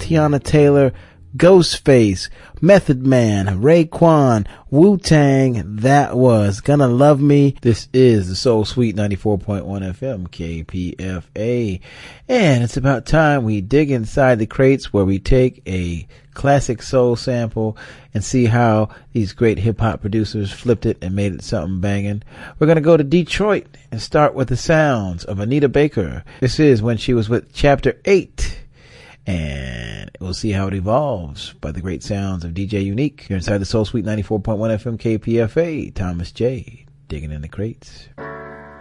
Tiana Taylor, Ghostface, Method Man, Raekwon, Wu-Tang. That was Gonna Love Me. This is the Soul Suite 94.1 FM KPFA. And it's about time we dig inside the crates where we take a classic soul sample and see how these great hip-hop producers flipped it and made it something banging. We're going to go to Detroit and start with the sounds of Anita Baker. This is when she was with Chapter 8. And we'll see how it evolves by the great sounds of DJ Unique. You're inside the Soul Suite 94.1 FM KPFA. Thomas J. Digging in the crates.